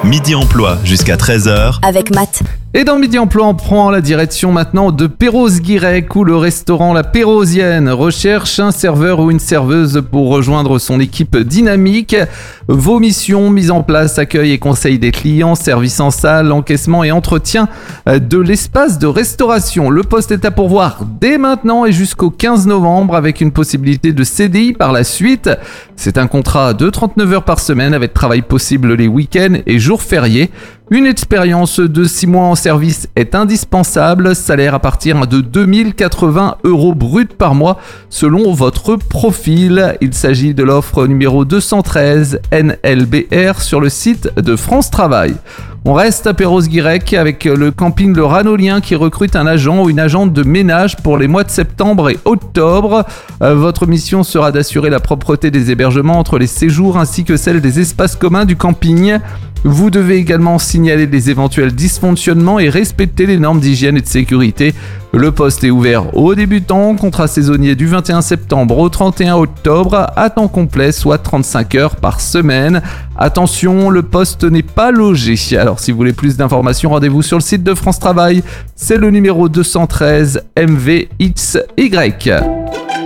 Midi Emploi jusqu'à 13h. Avec Matt. Et dans Midi Emploi, on prend la direction maintenant de Perros-Guirec où le restaurant La Pérosienne recherche un serveur ou une serveuse pour rejoindre son équipe dynamique. Vos missions: mise en place, accueil et conseil des clients, service en salle, encaissement et entretien de l'espace de restauration. Le poste est à pourvoir dès maintenant et jusqu'au 15 novembre avec une possibilité de CDI par la suite. C'est un contrat de 39 heures par semaine avec travail possible les week-ends et jours fériés. Une expérience de 6 mois en service est indispensable. Salaire à partir de 2080 € bruts par mois selon votre profil. Il s'agit de l'offre numéro 213 NLBR sur le site de France Travail. On reste à Perros-Guirec avec le camping Le Ranolien qui recrute un agent ou une agente de ménage pour les mois de septembre et octobre. Votre mission sera d'assurer la propreté des hébergements entre les séjours ainsi que celle des espaces communs du camping. Vous devez également signaler les éventuels dysfonctionnements et respecter les normes d'hygiène et de sécurité. Le poste est ouvert aux débutants, contrat saisonnier du 21 septembre au 31 octobre, à temps complet, soit 35 heures par semaine. Attention, le poste n'est pas logé. Alors si vous voulez plus d'informations, rendez-vous sur le site de France Travail. C'est le numéro 213 MVXY.